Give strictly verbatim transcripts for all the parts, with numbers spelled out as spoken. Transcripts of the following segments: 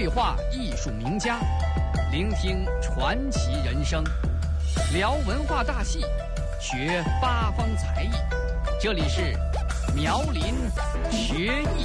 对话艺术名家，聆听传奇人生，聊文化大戏，学八方才艺。这里是苗林学艺。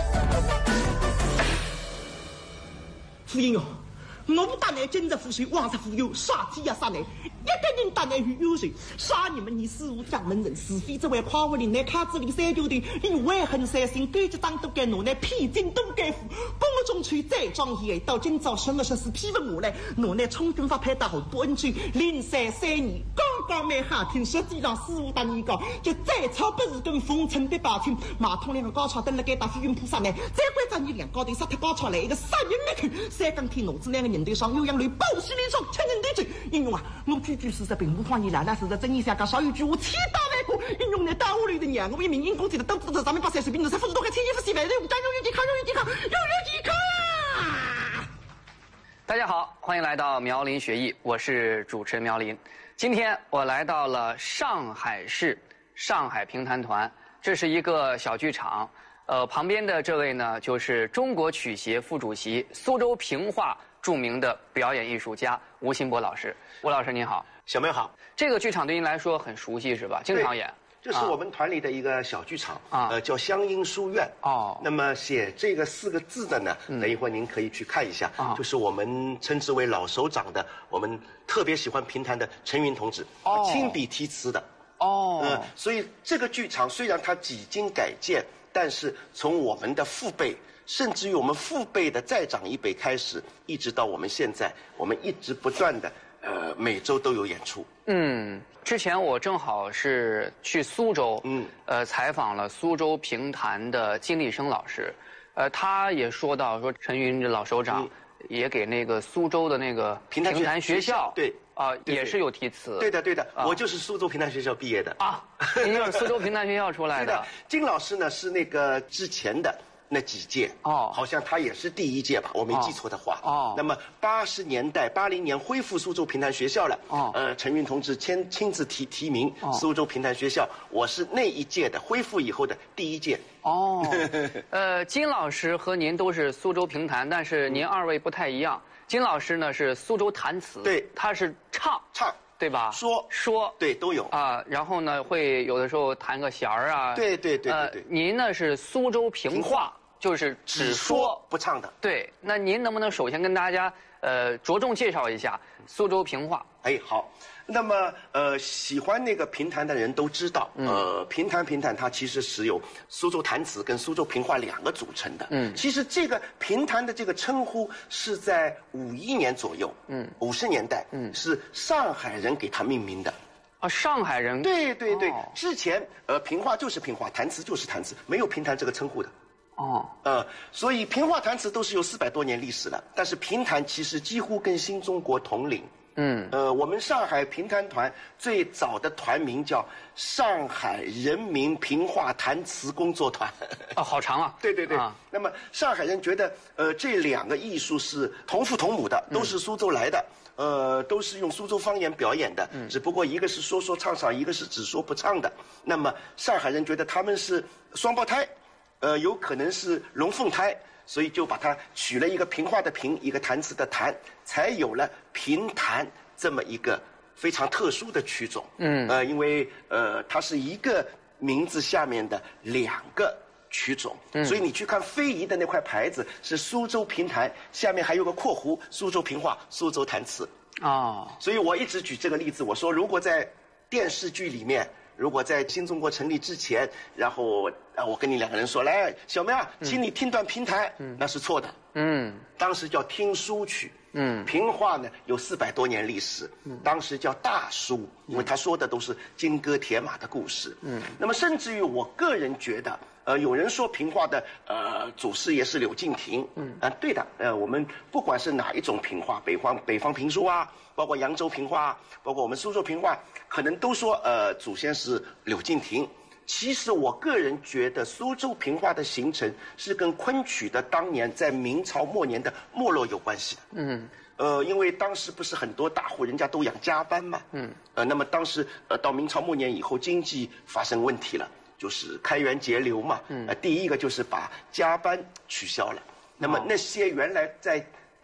夫人哦，我不但来今日富水，往日富有，杀鸡呀杀来，一个人当来与有谁？杀你们！你事无掌门人，是非这位夸我林来卡子里三九的，你为恨三心，该只当都该拿来披荆都该负，公我中吹再庄严，到今朝十二十四批文我来，拿来冲军法派打好多恩吹，零三三年刚刚买哈听，实际上事无大年高，就再超不是跟风尘的八天，马桶两个高潮登了该打飞云菩萨来，再关照你两高头杀他高潮来一个杀人没去，三钢铁脑子两个人头上有样雷，暴死连上千人对嘴，应用啊，我句句事实并不谎言，来来实实真意下讲少一句我气大外国，应用来耽误了的娘，我一名因公子的都不知道咱们把三水平的才不知道该千衣服洗白的，我家永远抵抗，永远抵抗，永远抵抗啊！ 大家好，欢迎来到苗林学艺，我是主持人苗林。今天我来到了上海市上海评弹团，这是一个小剧场。呃，旁边的这位呢，就是中国曲协副主席、苏州评话著名的表演艺术家吴新波老师。吴老师您好。 小妹好。 这个剧场对您来说很熟悉是吧？经常演。 这是我们团里的一个小剧场啊，呃，叫湘音书院。哦。那么写这个四个字的呢，嗯、等一会儿您可以去看一下，啊、就是我们称之为老首长的，我们特别喜欢评弹的陈云同志，哦，亲笔题词的。哦。呃，所以这个剧场虽然它几经改建，但是从我们的父辈，甚至于我们父辈的再长一辈开始，一直到我们现在，我们一直不断的，呃，每周都有演出。嗯，之前我正好是去苏州，嗯，呃，采访了苏州评弹的金立生老师，呃，他也说到说陈云这老首长、嗯、也给那个苏州的那个评弹学校，对。啊、呃，也是有题词。对的，对的，啊、我就是苏州评弹学校毕业的啊，您就是苏州评弹学校出来的。的金老师呢是那个之前的那几届哦，好像他也是第一届吧，我没记错的话。哦，那么八十年代八零年恢复苏州评弹学校了。哦，呃，陈云同志亲亲自提提名、哦、苏州评弹学校，我是那一届的恢复以后的第一届。哦，呃，金老师和您都是苏州评弹，但是您二位不太一样。金老师呢是苏州弹词，对，他是唱唱，对吧？说说，对，都有啊。然后呢，会有的时候弹个弦儿啊。对对对对对。呃，您呢是苏州评话，就是只说不唱的。对，那您能不能首先跟大家呃着重介绍一下苏州评话？哎，好。那么，呃，喜欢那个评弹的人都知道，嗯、呃，评弹评弹它其实是由苏州弹词跟苏州评话两个组成的。嗯，其实这个评弹的这个称呼是在五一年左右，嗯，五十年代，嗯，是上海人给它命名的。啊，上海人？对对对，哦、之前呃，评话就是评话，弹词就是弹词，没有评弹这个称呼的。哦，呃，所以评话弹词都是有四百多年历史了，但是评弹其实几乎跟新中国同龄。嗯，呃，我们上海评弹团最早的团名叫上海人民评话弹词工作团。哦，好长啊！对对对。啊、那么上海人觉得，呃，这两个艺术是同父同母的，都是苏州来的，嗯、呃，都是用苏州方言表演的，嗯、只不过一个是说说唱唱，一个是只说不唱的。那么上海人觉得他们是双胞胎，呃，有可能是龙凤胎。所以就把它取了一个评话的评，一个弹词的弹，才有了评弹这么一个非常特殊的曲种。嗯，呃，因为呃，它是一个名字下面的两个曲种，嗯、所以你去看非遗的那块牌子是苏州评弹，下面还有个括弧苏州评话、苏州弹词。哦，所以我一直举这个例子，我说如果在电视剧里面。如果在新中国成立之前，然后啊，我跟你两个人说，来，小妹啊，请你听段评弹，嗯、那是错的。嗯，当时叫听书曲。嗯，评话呢有四百多年历史，嗯、当时叫大书，因为他说的都是金戈铁马的故事。嗯，那么甚至于我个人觉得，呃，有人说评话的呃祖师爷是柳敬亭。嗯，啊、呃，对的，呃，我们不管是哪一种评话，北方北方评书啊，包括扬州评话，包括我们苏州评话，可能都说呃祖先是柳敬亭。其实我个人觉得苏州评话的形成是跟昆曲的当年在明朝末年的没落有关系的。嗯，呃，因为当时不是很多大户人家都养家班嘛。嗯，呃，那么当时呃到明朝末年以后，经济发生问题了，就是开源节流嘛。嗯，呃，第一个就是把家班取消了。那么那些原来在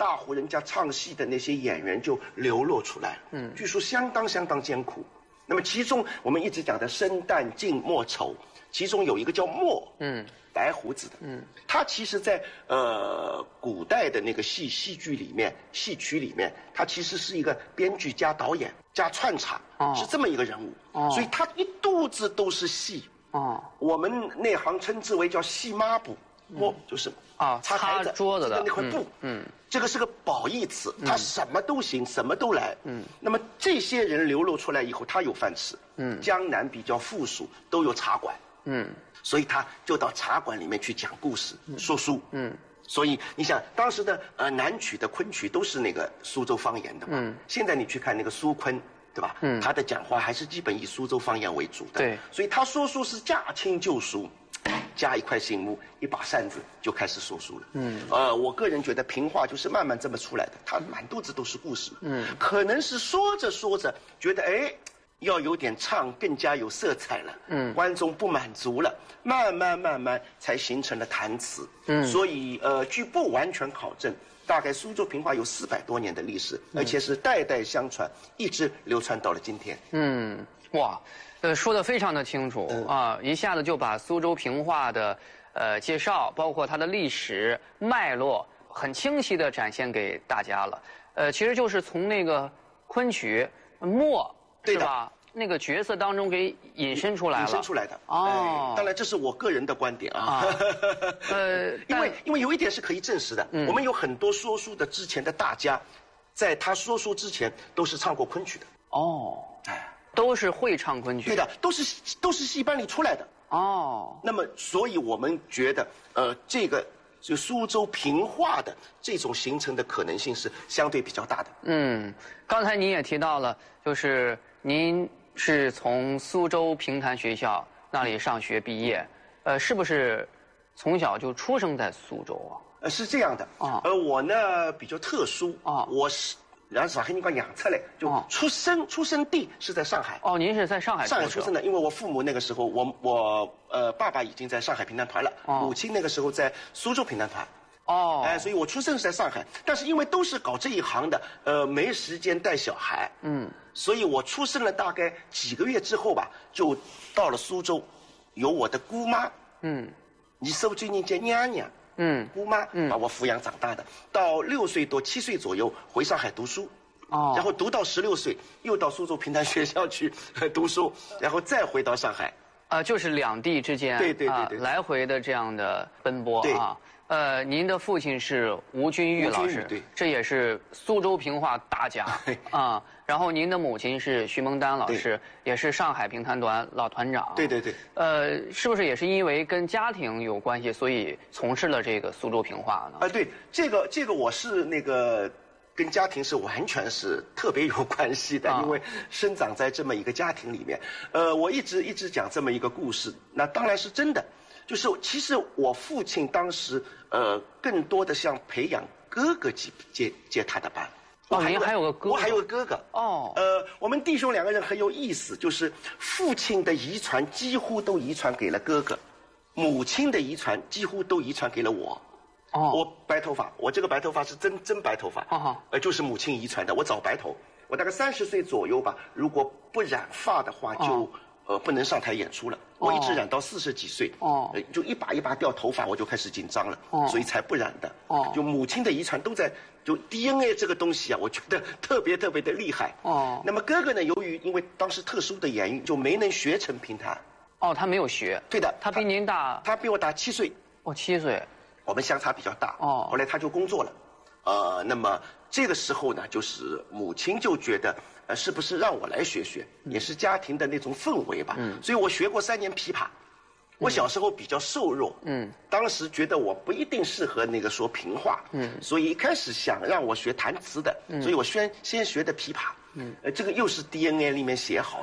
大户人家唱戏的那些演员就流落出来了。嗯，据说相当相当艰苦。那么其中我们一直讲的生旦净末丑，其中有一个叫末，嗯，白胡子的，嗯，他其实在呃古代的那个戏戏剧里面、戏曲里面，他其实是一个编剧加导演加串场，哦、是这么一个人物。哦，所以他一肚子都是戏。哦，我们内行称之为叫戏抹布，抹、嗯、就是啊擦台子桌子的那块布。嗯，嗯这个是个褒义词，他什么都行，嗯、什么都来。嗯，那么这些人流露出来以后，他有饭吃。嗯，江南比较富庶，都有茶馆。嗯，所以他就到茶馆里面去讲故事、嗯、说书。嗯，所以你想当时的呃南曲的昆曲都是那个苏州方言的嘛。嗯，现在你去看那个苏昆。对吧？嗯，他的讲话还是基本以苏州方言为主的。 对， 所以他说书是驾轻就熟，加一块醒目，一把扇子就开始说书了。嗯，呃，我个人觉得评话就是慢慢这么出来的，他满肚子都是故事。嗯，可能是说着说着觉得哎，要有点唱更加有色彩了。嗯，观众不满足了，慢慢慢慢才形成了弹词。嗯，所以呃，据不完全考证。大概苏州评话有四百多年的历史，而且是代代相传，一直流传到了今天。 嗯，哇，呃，说得非常的清楚、嗯、啊，一下子就把苏州评话的呃介绍，包括它的历史脉络，很清晰地展现给大家了。呃，其实就是从那个昆曲末是吧？那个角色当中给引申出来了， 引申出来的哦、哎。当然，这是我个人的观点啊。啊呃，因为因为有一点是可以证实的，嗯、我们有很多说书的之前的大家，在他说书之前都是唱过昆曲的。 哦，哎，都是会唱昆曲。 对的，都是都是戏班里出来的。哦，那么所以我们觉得，呃，这个就苏州评话的这种形成的可能性是相对比较大的。 嗯，刚才您也提到了，就是您。是从苏州评弹学校那里上学毕业，呃，是不是从小就出生在苏州啊？ 呃，是这样的啊。呃，我呢比较特殊啊，我是然后上海人讲养出来，就出生出生地是在上海。 哦，您是在上海上海出生的，因为我父母那个时候，我我呃爸爸已经在上海评弹团了，哦、母亲那个时候在苏州评弹团。哦，哎，所以我出生是在上海，但是因为都是搞这一行的，呃，没时间带小孩，嗯，所以我出生了大概几个月之后吧，就到了苏州，有我的姑妈，嗯，你苏州人叫娘娘，嗯，姑妈，嗯，把我抚养长大的，到六岁多七岁左右回上海读书，哦，然后读到十六岁又到苏州评弹学校去读书，然后再回到上海， 啊、呃，就是两地之间， 对对对对、 啊，来回的这样的奔波对啊。呃，您的父亲是吴君玉老师， 对， 这也是苏州评话大家啊。然后您的母亲是徐蒙丹老师，也是上海评弹团老团长。 对对对。 呃，是不是也是因为跟家庭有关系，所以从事了这个苏州评话呢？ 啊、呃，对，这个这个我是那个跟家庭是完全是特别有关系的，啊、因为生长在这么一个家庭里面。呃，我一直一直讲这么一个故事，那当然是真的。就是其实我父亲当时呃更多的像培养哥哥接接接他的班。 哦，您还有个哥哥。 我还有个哥哥。哦。呃，我们弟兄两个人很有意思，就是父亲的遗传几乎都遗传给了哥哥，母亲的遗传几乎都遗传给了我。哦。我白头发，我这个白头发是真真白头发。哦。呃，就是母亲遗传的。我早白头，我大概三十岁左右吧，如果不染发的话就。哦呃，不能上台演出了。我一直染到四十几岁，哦，呃，就一把一把掉头发，我就开始紧张了，哦，所以才不染的。哦，就母亲的遗传都在，就 D N A 这个东西啊，我觉得特别特别的厉害。哦，那么哥哥呢，由于因为当时特殊的原因，就没能学成评弹。 哦，他没有学。 对的， 他比您大。 他比我大七岁。 哦，七岁。 我们相差比较大。哦，后来他就工作了，呃，那么这个时候呢，就是母亲就觉得。呃，是不是让我来学学？也是家庭的那种氛围吧。嗯，所以我学过三年琵琶。我小时候比较瘦弱，嗯，当时觉得我不一定适合那个说评话，嗯，所以一开始想让我学弹词的，嗯，所以我先先学的琵琶，嗯，呃，这个又是 D N A 里面写好的。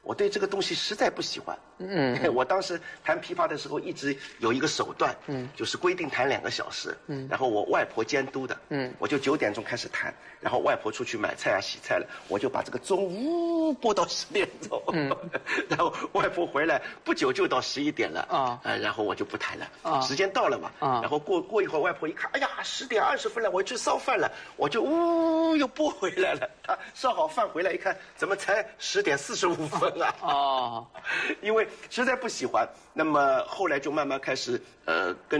我对这个东西实在不喜欢。嗯，我当时弹琵琶的时候一直有一个手段，嗯，就是规定弹两个小时，嗯，然后我外婆监督的，嗯，我就九点钟开始弹，然后外婆出去买菜啊洗菜了，我就把这个钟呜拨到十点钟，嗯，然后外婆回来不久就到十一点了啊，呃，然后我就不弹了，啊，时间到了嘛，啊，然后过过一会儿外婆一看，哎呀十点二十分了，我去烧饭了，我就呜又拨回来了，她烧好饭回来一看，怎么才十点四十五分啊？哦，因为实在不喜欢，那么后来就慢慢开始呃跟。